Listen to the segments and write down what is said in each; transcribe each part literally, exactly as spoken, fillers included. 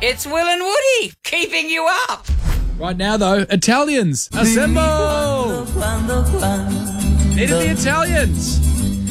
It's Will and Woody keeping you up. Right now, though, Italians, assemble! Needed the Italians.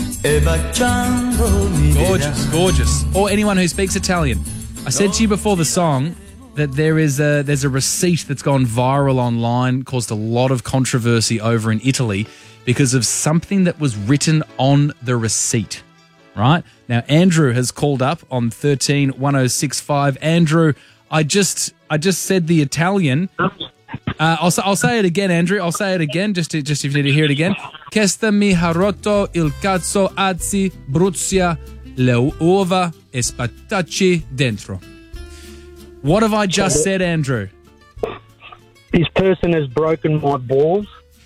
Gorgeous, gorgeous. Or anyone who speaks Italian. I said to you before the song that there is a there's a receipt that's gone viral online, caused a lot of controversy over in Italy because of something that was written on the receipt. Right? Now, Andrew has called up on thirteen one oh six five. Andrew, I just I just said the Italian. Uh, I'll, I'll say it again, Andrew. I'll say it again, just to, just if you need to hear it again. Questa mi ha rotto il cazzo azzi brucia le uova e spatacci dentro. What have I just said, Andrew? This person has broken my balls.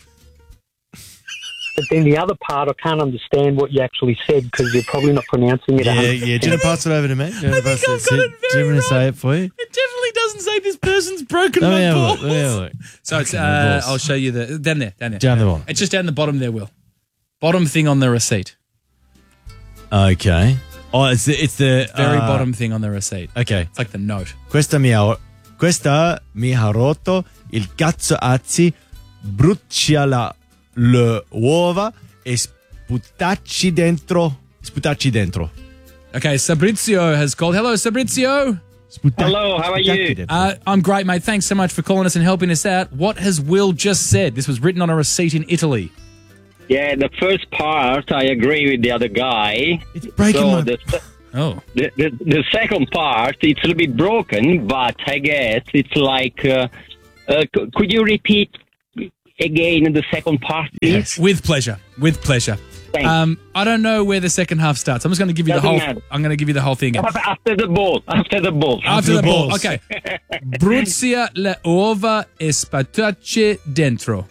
But then the other part, I can't understand what you actually said because you're probably not pronouncing it. Yeah, yeah. Do you want to pass it over to me? Do you I think I've got it very Do you want me to say it for you? It definitely doesn't say this person's broken Let me my have a balls. look. Let me have a look. So it's, Broken my uh, balls. I'll show you the down there, down there, Down the bottom. It's just down the bottom there, Will. Bottom thing on the receipt. Okay. Oh, it's the it's the Very uh, bottom thing on the receipt. Okay. It's like the note. Questa mi ha questa mi ha rotto il cazzo azzi, brucia la le uova e sputacci dentro. Sputacci dentro. Okay, Sabrizio has called. Hello, Sabrizio. Sputacci, Hello, how are you? sputacci dentro. Uh, I'm great, mate. Thanks so much for calling us and helping us out. What has Will just said? This was written on a receipt in Italy. Yeah, the first part, I agree with the other guy. It's breaking So my... the, Oh. the, the, the second part, it's a little bit broken, but I guess it's like... Uh, uh, c- could you repeat again the second part, please? Yes. With pleasure. With pleasure. Thanks. Um, I don't know where the second half starts. I'm just going to give you the Doesn't whole. matter. I'm going to give you the whole thing again. After after the ball, after the ball. After the the ball. balls. Okay. Brucia le uova e spatacci dentro.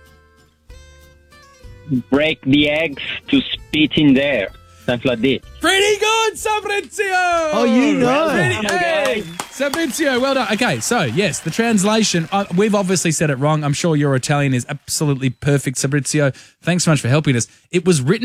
Break the eggs to spit in there. Something like this. Pretty good, Sabrizio. Oh, you know. Pretty, hey, Sabrizio, well done. Okay, so yes, the translation. Uh, we've obviously said it wrong. I'm sure your Italian is absolutely perfect, Sabrizio. Thanks so much for helping us. It was written